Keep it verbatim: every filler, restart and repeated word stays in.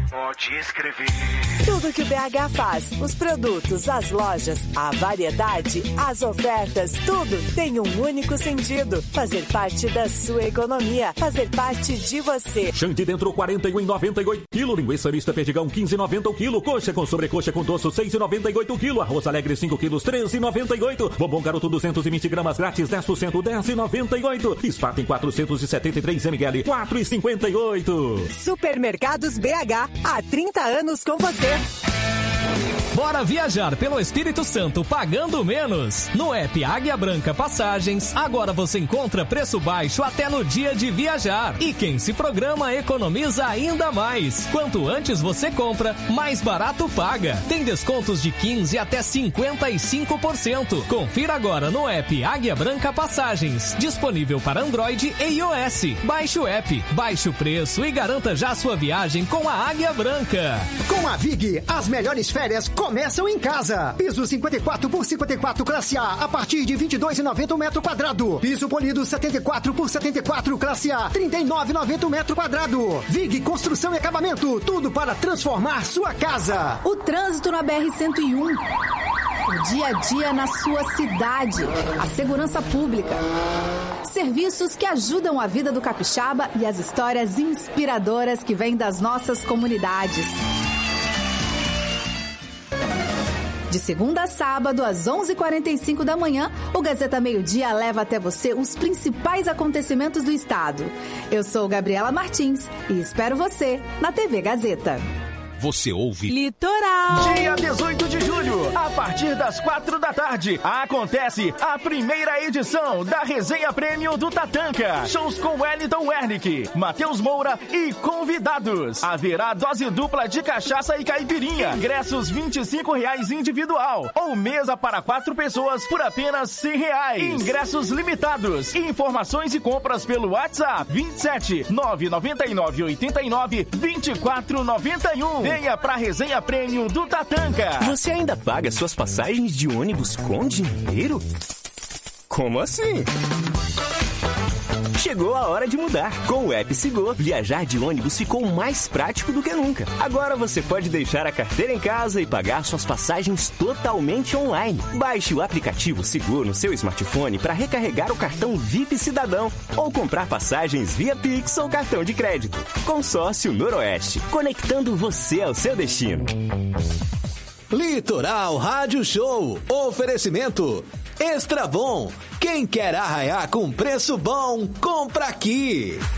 Pode escrever. Tudo que o B H faz, os produtos, as lojas, a variedade, as ofertas, tudo tem um único sentido. Fazer parte da sua economia, fazer parte de você. Xande dentro quarenta e um reais e noventa e oito quilo, linguiça mista perdigão quinze reais e noventa o quilo, coxa com sobrecoxa com doce seis reais e noventa e oito o quilo, arroz alegre cinco quilos treze reais e noventa e oito, bombom garoto duzentos e vinte gramas grátis dez por cento dez reais e noventa e oito, Spaten quatrocentos e setenta e três mililitros quatro reais e cinquenta e oito. Supermercados B H, há trinta anos com você. Bora viajar pelo Espírito Santo pagando menos. No app Águia Branca Passagens, agora você encontra preço baixo até no dia de viajar. E quem se programa economiza ainda mais. Quanto antes você compra, mais barato paga. Tem descontos de quinze por cento até cinquenta e cinco por cento. Confira agora no app Águia Branca Passagens. Disponível para Android e iOS. Baixe o app, baixe o preço e garanta já sua viagem com a Águia Branca. Com a Vig, as melhores férias começam em casa. Piso cinquenta e quatro por cinquenta e quatro classe A a partir de vinte e dois reais e noventa o metro quadrado. Piso polido setenta e quatro por setenta e quatro classe A, trinta e nove reais e noventa o metro quadrado. Vig Construção e Acabamento, tudo para transformar sua casa. O trânsito na B R cento e um. O dia a dia na sua cidade. A segurança pública. Serviços que ajudam a vida do capixaba e as histórias inspiradoras que vêm das nossas comunidades. De segunda a sábado, às onze e quarenta e cinco da manhã, o Gazeta Meio Dia leva até você os principais acontecimentos do estado. Eu sou Gabriela Martins e espero você na T V Gazeta. Você ouve Litoral. Dia dezoito de julho, a partir das quatro da tarde, acontece a primeira edição da Resenha Prêmio do Tatanka. Shows com Wellington Wernick, Matheus Moura e convidados. Haverá dose dupla de cachaça e caipirinha. Ingressos vinte e cinco reais individual ou mesa para quatro pessoas por apenas cem reais. Ingressos limitados. Informações e compras pelo WhatsApp vinte e sete, nove nove nove, oito nove, vinte e quatro noventa e um. Venha pra Resenha Prêmio do Tatanka. Você ainda paga suas passagens de ônibus com dinheiro? Como assim? Chegou a hora de mudar. Com o app Sigor, viajar de ônibus ficou mais prático do que nunca. Agora você pode deixar a carteira em casa e pagar suas passagens totalmente online. Baixe o aplicativo Sigor no seu smartphone para recarregar o cartão V I P Cidadão ou comprar passagens via Pix ou cartão de crédito. Consórcio Noroeste, conectando você ao seu destino. Litoral Rádio Show. Oferecimento Extra Bom. Quem quer arraiar com preço bom, compra aqui.